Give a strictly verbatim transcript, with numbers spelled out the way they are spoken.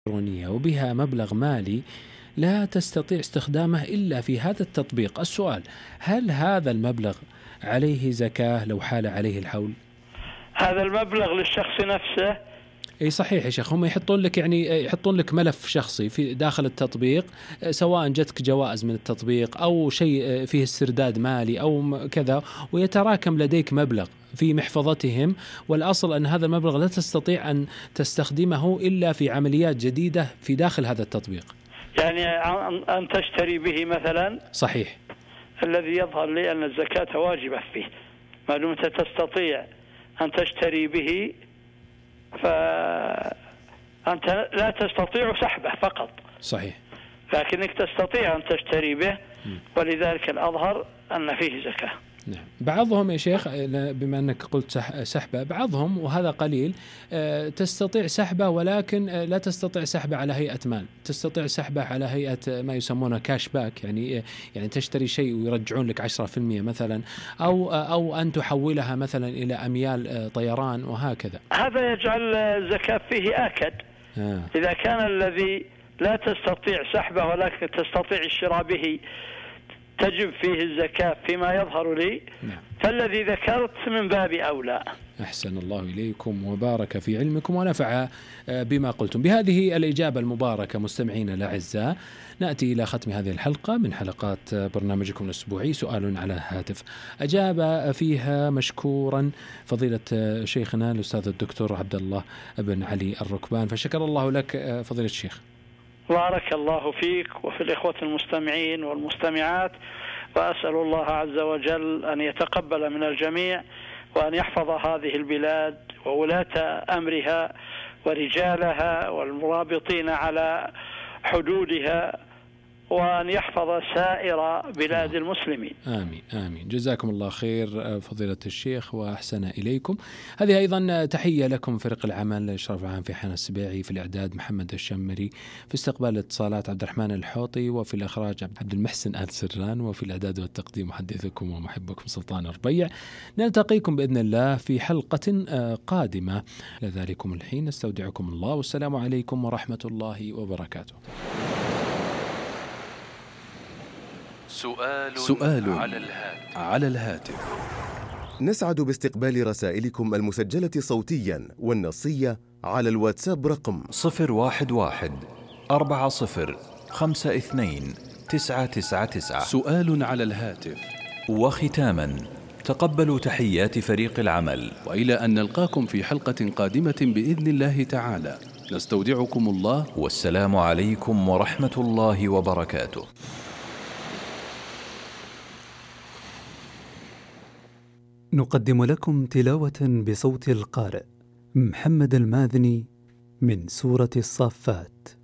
إلكترونية وبها مبلغ مالي لا تستطيع استخدامه إلا في هذا التطبيق. السؤال: هل هذا المبلغ عليه زكاة لو حال عليه الحول؟ هذا المبلغ للشخص نفسه. اي صحيح يا شيخ، هم يحطون لك يعني يحطون لك ملف شخصي في داخل التطبيق، سواء جتك جوائز من التطبيق او شيء فيه استرداد مالي او كذا، ويتراكم لديك مبلغ في محفظتهم، والاصل ان هذا المبلغ لا تستطيع ان تستخدمه الا في عمليات جديدة في داخل هذا التطبيق. يعني ان تشتري به مثلا. صحيح. الذي يظهر لي ان الزكاة واجبة فيه ما دمت تستطيع ان تشتري به، فأنت لا تستطيع سحبه فقط. صحيح. لكنك تستطيع أن تشتري به، ولذلك الأظهر أن فيه زكاة. نعم. بعضهم يا شيخ بما أنك قلت سحبه، بعضهم وهذا قليل تستطيع سحبه ولكن لا تستطيع سحبه على هيئة مال، تستطيع سحبه على هيئة ما يسمونه كاش باك، يعني يعني تشتري شيء ويرجعون لك عشرة في المية مثلا، أو أو أن تحولها مثلا إلى أميال طيران وهكذا. هذا يجعل الزكاة فيه آكد. آه. إذا كان الذي لا تستطيع سحبه ولكن تستطيع الشراء به تجب فيه الزكاة فيما يظهر لي. نعم. فالذي ذكرت من باب أولى. أحسن الله إليكم وبارك في علمكم ونفع بما قلتم. بهذه الإجابة المباركة مستمعين الأعزاء نأتي إلى ختم هذه الحلقة من حلقات برنامجكم الأسبوعي سؤال على الهاتف، أجاب فيها مشكورا فضيلة شيخنا الأستاذ الدكتور عبد الله بن علي الركبان، فشكر الله لك فضيلة الشيخ. بارك الله فيك وفي الإخوة المستمعين والمستمعات، وأسأل الله عز وجل أن يتقبل من الجميع وأن يحفظ هذه البلاد وولاة أمرها ورجالها والمرابطين على حدودها، وأن يحفظ سائر بلاد المسلمين. آمين آمين. جزاكم الله خير فضيلة الشيخ وأحسن إليكم. هذه أيضا تحية لكم فريق العمل، إشراف عام في حنا السبيعي، في الإعداد محمد الشمري، في استقبال الاتصالات عبد الرحمن الحوطي، وفي الإخراج عبد المحسن آل سران، وفي الإعداد والتقديم محدثكم ومحبكم سلطان الربيع. نلتقيكم بإذن الله في حلقة قادمة. لذلكم الحين استودعكم الله، والسلام عليكم ورحمة الله وبركاته. سؤال, سؤال على الهاتف. على الهاتف. نسعد باستقبال رسائلكم المسجلة صوتيا والنصية على الواتساب رقم صفر واحد واحد أربعة صفر خمسة اثنين تسعة تسعة تسعة. سؤال على الهاتف. وختاما تقبلوا تحيات فريق العمل، وإلى أن نلقاكم في حلقة قادمة بإذن الله تعالى، نستودعكم الله، والسلام عليكم ورحمة الله وبركاته. نقدم لكم تلاوة بصوت القارئ محمد الماذني من سورة الصافات.